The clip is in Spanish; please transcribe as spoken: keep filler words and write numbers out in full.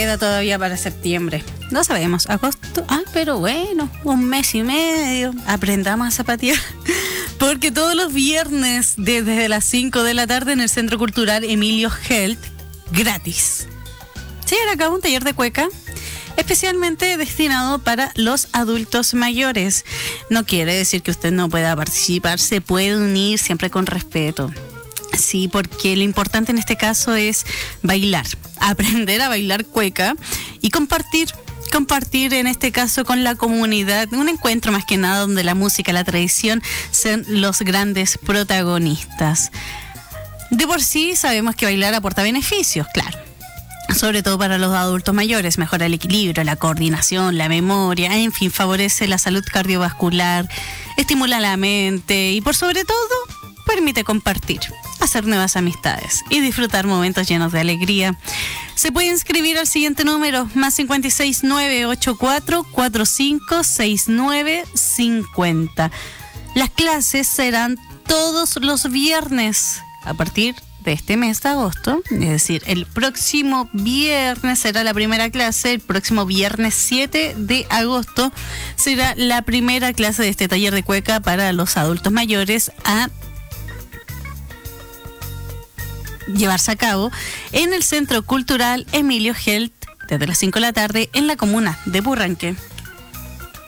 queda todavía para septiembre. No sabemos, agosto, ah, pero bueno, un mes y medio, aprendamos a zapatear. Porque todos los viernes, desde las cinco de la tarde en el Centro Cultural Emilio Helt, gratis. Se lleva a cabo un taller de cueca especialmente destinado para los adultos mayores. No quiere decir que usted no pueda participar, se puede unir siempre con respeto. Sí, porque lo importante en este caso es bailar, aprender a bailar cueca y compartir, compartir en este caso con la comunidad, un encuentro más que nada donde la música, la tradición sean los grandes protagonistas. De por sí sabemos que bailar aporta beneficios, claro. Sobre todo para los adultos mayores, mejora el equilibrio, la coordinación, la memoria, en fin, favorece la salud cardiovascular, estimula la mente y por sobre todo permite compartir, hacer nuevas amistades y disfrutar momentos llenos de alegría. Se puede inscribir al siguiente número, más cinco seis nueve ocho cuatro cuatro cinco seis nueve cinco cero. Las clases serán todos los viernes a partir de este mes de agosto, es decir, el próximo viernes será la primera clase, el próximo viernes siete de agosto será la primera clase de este taller de cueca para los adultos mayores a llevarse a cabo en el Centro Cultural Emilio Helt desde las cinco de la tarde en la comuna de Purranque.